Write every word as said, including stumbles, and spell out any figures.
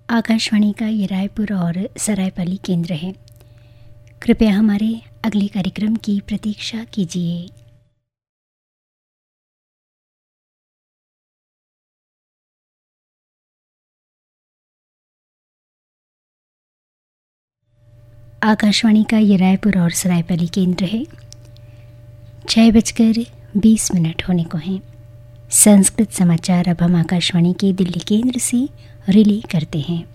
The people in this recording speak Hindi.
आकाशवाणी का ये रायपुर और सरायपाली केंद्र है। कृपया हमारे अगले कार्यक्रम की प्रतीक्षा कीजिए। आकाशवाणी का ये रायपुर और सरायपाली केंद्र है। छः बजकर बीस मिनट होने को हैं। संस्कृत समाचार अब हम आकाशवाणी के दिल्ली केंद्र से रिले करते हैं।